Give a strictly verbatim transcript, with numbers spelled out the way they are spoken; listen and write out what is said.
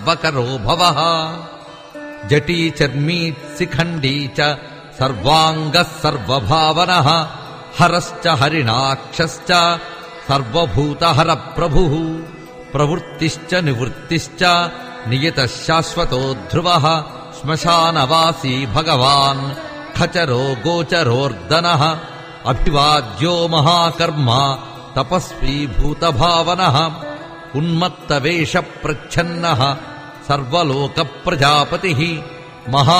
వకరో భవః జటీ చర్మీ శిఖండీ చ సర్వాంగః సర్వభావనః హరశ్చ హరిణాక్షశ్చ సర్వభూతహర ప్రభుః ప్రవృత్తిశ్చ నివృత్తిశ్చ నియతః శాశ్వతో ధ్రువః శ్మశానవాసీ భగవాన్ ఖచరో గోచరోర్దనః అభివాద్యో మహాకర్మ తపస్వీ భూతభావనః ఉన్మత్తవేష ప్రచ్ఛన్నః సర్వలోక ప్రజాపతిః మహా